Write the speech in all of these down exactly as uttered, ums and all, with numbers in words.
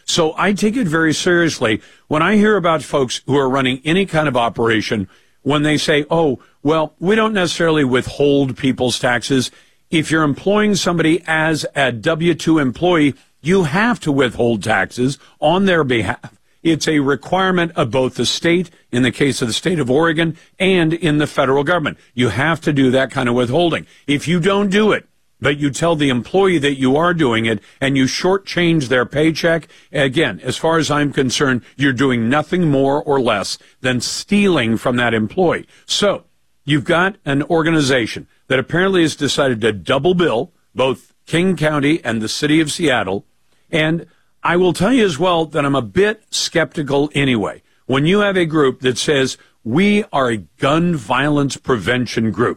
So I take it very seriously when I hear about folks who are running any kind of operation when they say, oh, well, we don't necessarily withhold people's taxes. If you're employing somebody as a W two employee, you have to withhold taxes on their behalf. It's a requirement of both the state, in the case of the state of Oregon, and in the federal government. You have to do that kind of withholding. If you don't do it, but you tell the employee that you are doing it and you shortchange their paycheck, again, as far as I'm concerned, you're doing nothing more or less than stealing from that employee. So you've got an organization that apparently has decided to double bill both King County and the city of Seattle. And I will tell you as well that I'm a bit skeptical anyway. When you have a group that says we are a gun violence prevention group,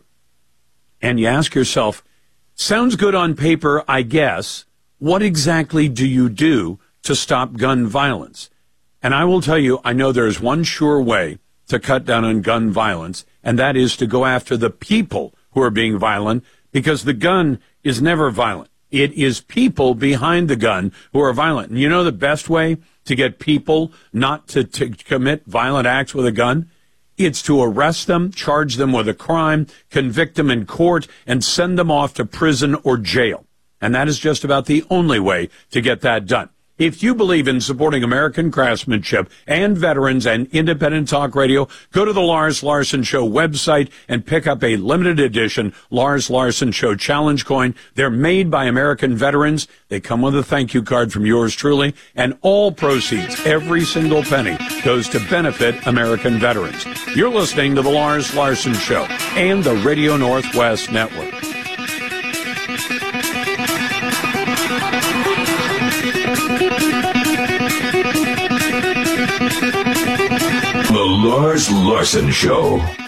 and you ask yourself, sounds good on paper, I guess. What exactly do you do to stop gun violence? And I will tell you, I know there's one sure way to cut down on gun violence, and that is to go after the people who are being violent, because the gun is never violent. It is people behind the gun who are violent. And you know the best way to get people not to, to commit violent acts with a gun? It's to arrest them, charge them with a crime, convict them in court, and send them off to prison or jail. And that is just about the only way to get that done. If you believe in supporting American craftsmanship and veterans and independent talk radio, go to the Lars Larson Show website and pick up a limited edition Lars Larson Show challenge coin. They're made by American veterans. They come with a thank you card from yours truly, and all proceeds, every single penny, goes to benefit American veterans. You're listening to the Lars Larson Show and the Radio Northwest Network. The Lars Larson Show.